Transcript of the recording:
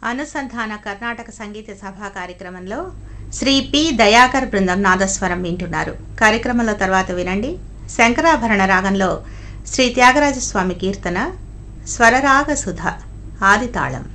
అనుసంధాన కర్ణాటక సంగీత సభా కార్యక్రమంలో శ్రీ పి దయాకర్ బృందం నాదస్వరం వింటున్నారు. కార్యక్రమంలో తర్వాత వినండి శంకరాభరణ రాగంలో శ్రీ త్యాగరాజస్వామి కీర్తన స్వరరాగ సుధ ఆదితాళం.